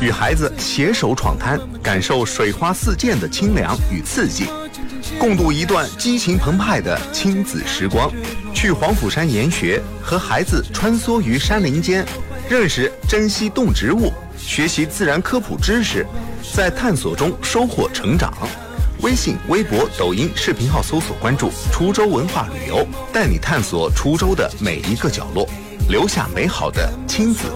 与孩子携手闯滩，感受水花四溅的清凉与刺激，共度一段激情澎湃的亲子时光。去黄甫山研学，和孩子穿梭于山林间，认识珍稀动植物，学习自然科普知识，在探索中收获成长。微信、微博、抖音视频号搜索关注滁州文化旅游，带你探索滁州的每一个角落，留下美好的亲子